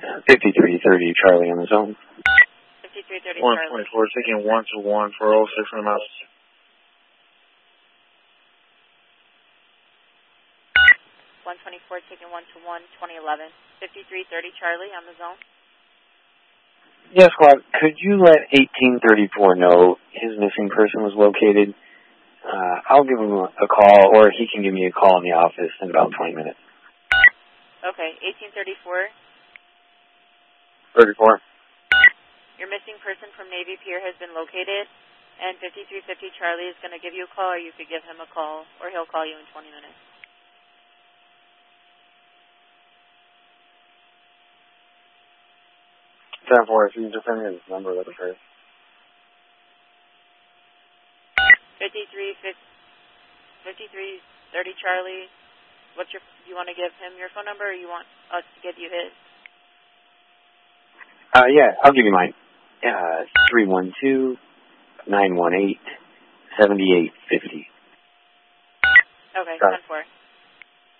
5330 Charlie on the zone. 5330 Charlie. 124, taking 121 for 06 miles. 124, taking 121, 2011. 5330 Charlie on the zone. Yes, squad. Could you let 1834 know his missing person was located? I'll give him a call, or he can give me a call in the office in about 20 minutes. Okay, 1834. 34. Your missing person from Navy Pier has been located, and 5350 Charlie is going to give you a call, or you could give him a call, or he'll call you in 20 minutes. Time for if you just send me his number, that'd be great. 5330 Charlie. You want to give him your phone number, or you want us to give you his? Yeah, I'll give you mine. 312-918-7850. Okay, 10-4.